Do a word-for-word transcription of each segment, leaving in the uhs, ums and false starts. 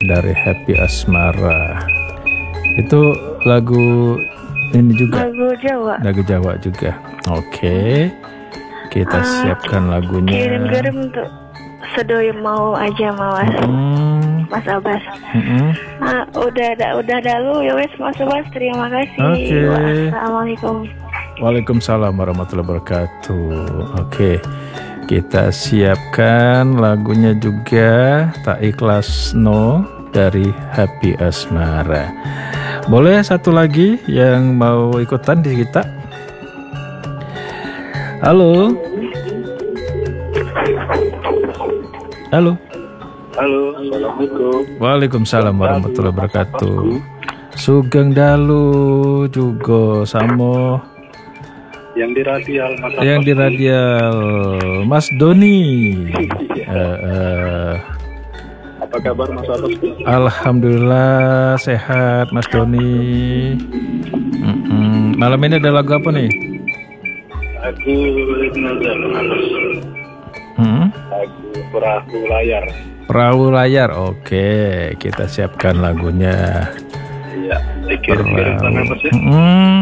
dari Happy Asmara. Itu lagu ini juga. Lagu Jawa. Lagu Jawa juga. Oke. Kita Ah, siapkan lagunya. Kirim-kirim untuk sedoyo mau aja Mas. Hmm. Mas Abbas. Mm-mm. Ah, udah ada udah dalu ya wes Mas Abbas, terima kasih. Oke. Assalamualaikum. Waalaikumsalam warahmatullahi wabarakatuh. Oke. Kita siapkan lagunya juga, Tak Ikhlas No dari Happy Asmara. Boleh satu lagi yang mau ikutan di kita? Halo. Halo. Halo, assalamualaikum. Waalaikumsalam warahmatullahi wabarakatuh. Sugeng dalu juga samo Yang di radial Mas. yang di radial Mas Doni. Eh, eh, Apa kabar Mas Abbas? Alhamdulillah sehat Mas Doni. Mm-mm. Malam ini ada lagu apa nih? Aku Nazar Abbas. Hmm? Lagu Perahu Layar. Perahu layar. Oke, kita siapkan lagunya. Iya, dikirim-kirim Bang Abbas ya. Mm-mm.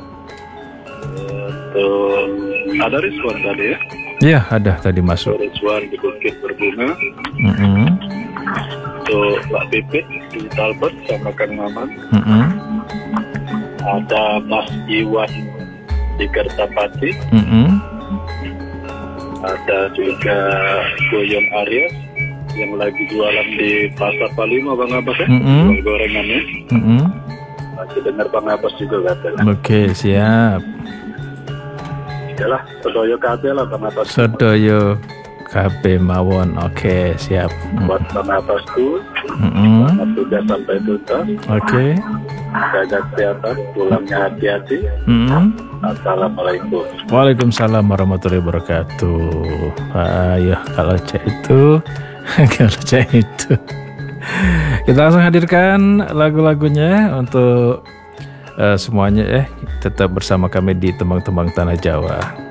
Tuh, ada Rizwan tadi ya. Ya, ada tadi masuk. Rizwan di Bukit Berbunga. Mm-mm. Tuh, Mbak Pipit di Talbot sama Kang Maman. Mm-mm. Ada Mas Iwan di Kertapati. Mm-mm. Ada juga Goyong Aries yang lagi jualan di Pasar Palima Bang Abbas ya. Mm-mm. Jual gorengannya. Mm-mm. Masih dengar Bang Abbas juga katanya. Oke, siap. Yalah, sedoyo kabel lah Bang Abbas. Sedoyo K B mawon. Oke, siap. Buat Bang Abbas tuh, Mm-mm. selamat tugas sampai tuntas. Oke. Jaga kesehatan, pulangnya hati-hati. Mm-mm. Assalamualaikum. Waalaikumsalam warahmatullahi wabarakatuh. Ayo, kalau cek itu, kalau cek itu. Kita langsung hadirkan lagu-lagunya untuk uh, semuanya. Eh, tetap bersama kami di Tembang-Tembang Tanah Jawa.